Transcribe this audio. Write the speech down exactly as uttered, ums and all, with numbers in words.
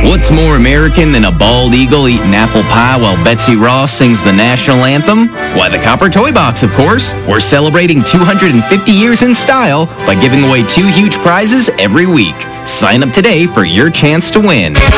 What's more American than a bald eagle eating apple pie while Betsy Ross sings the national anthem? Why, the Copper Toy Box, of course. We're celebrating two hundred fifty years in style by giving away two huge prizes every week. Sign up today for your chance to win.